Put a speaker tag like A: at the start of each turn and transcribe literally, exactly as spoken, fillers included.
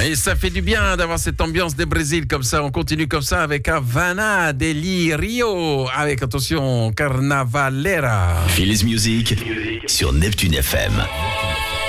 A: Et ça fait du bien d'avoir cette ambiance des Brésil comme ça. On continue comme ça avec Havana Delirio. Avec, attention, Carnavalera.
B: Phili's Music sur Neptune F M.